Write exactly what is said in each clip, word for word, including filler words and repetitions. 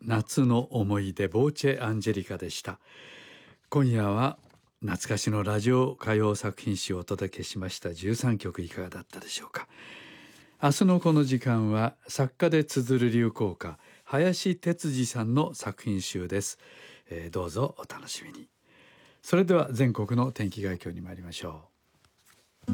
夏の思い出ボーチェ・アンジェリカでした。今夜は懐かしのラジオ歌謡作品集をお届けしましたじゅうさんきょく、いかがだったでしょうか。明日のこの時間は作家で綴る流行歌林哲司さんの作品集です、えー、どうぞお楽しみに。それでは全国の天気概況に参りましょう。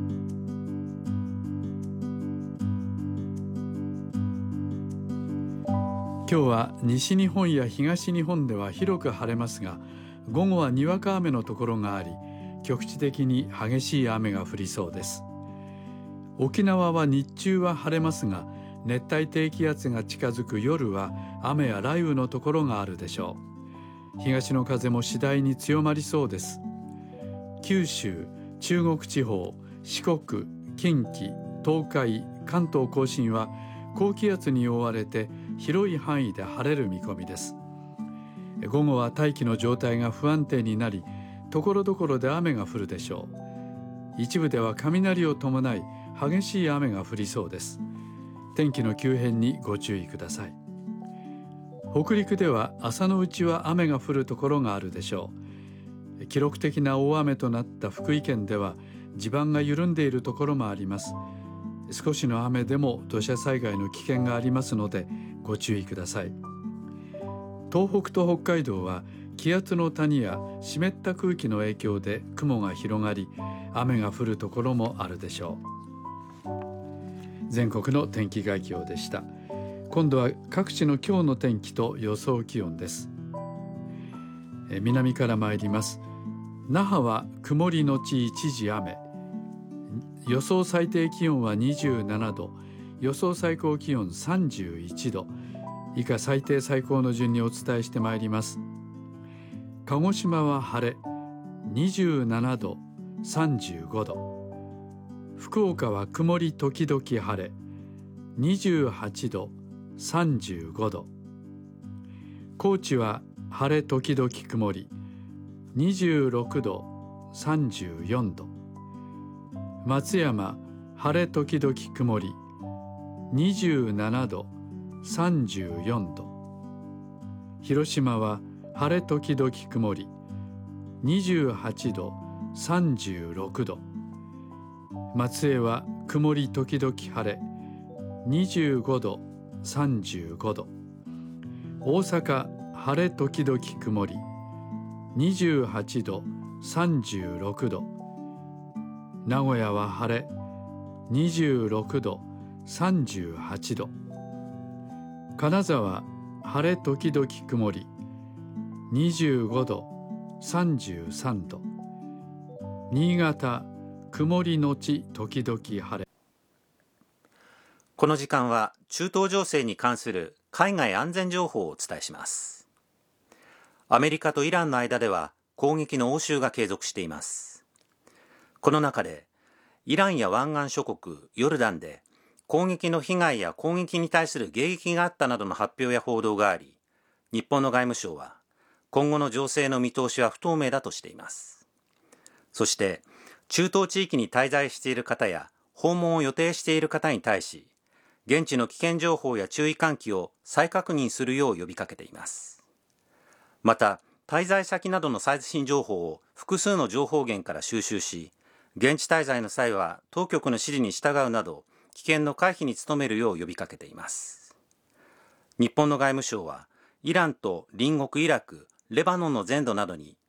今日は西日本や東日本では広く晴れますが、午後はにわか雨のところがあり、局地的に激しい雨が降りそうです。沖縄は日中は晴れますが、熱帯低気圧が近づく夜は雨や雷雨のところがあるでしょう。東の風も次第に強まりそうです。九州、中国地方、四国、近畿、東海、関東甲信は高気圧に覆われて広い範囲で晴れる見込みです。午後は大気の状態が不安定になり、ところどころで雨が降るでしょう。一部では雷を伴い激しい雨が降りそうです。天気の急変にご注意ください。北陸では朝のうちは雨が降るところがあるでしょう。記録的な大雨となった福井県では地盤が緩んでいるところもあります。少しの雨でも土砂災害の危険がありますのでご注意ください。東北と北海道は気圧の谷や湿った空気の影響で雲が広がり、雨が降るところもあるでしょう。全国の天気概況でした。今度は各地の今日の天気と予想気温です。え南から参ります。那覇は曇りのち一時雨、予想最低気温はにじゅうななど、予想最高気温さんじゅういちど。以下最低最高の順にお伝えしてまいります。鹿児島は晴れ、にじゅうななど、さんじゅうごど。福岡は曇り時々晴れ、にじゅうはちど、さんじゅうごど。高知は晴れ時々曇り、にじゅうろくど、さんじゅうよんど。松山晴れ時々曇り、にじゅうななど、さんじゅうよんど。広島は晴れ時々曇り、にじゅうはちど、さんじゅうろくど。松江は曇り時々晴れ、にじゅうごど、さんじゅうごど。大阪晴れ時々曇り、にじゅうはちど、さんじゅうろくど。名古屋は晴れ、にじゅうろくど、さんじゅうはちど。金沢晴れ時々曇り、にじゅうごど、さんじゅうさんど。新潟曇りのち時々晴れ。 この時間は中東情勢に関する海外安全情報をお伝えします。アメリカとイランの間では攻撃の応酬が継続しています。この中でイランや湾岸諸国ヨルダンで攻撃の被害や攻撃に対する迎撃があったなどの発表や報道があり、日本の外務省は今後の情勢の見通しは不透明だとしています。そして中東地域に滞在している方や訪問を予定している方に対し、現地の危険情報や注意喚起を再確認するよう呼びかけています。また、滞在先などの最新情報を複数の情報源から収集し、現地滞在の際は当局の指示に従うなど、危険の回避に努めるよう呼びかけています。日本の外務省は、イランと隣国イラク、レバノンの全土などに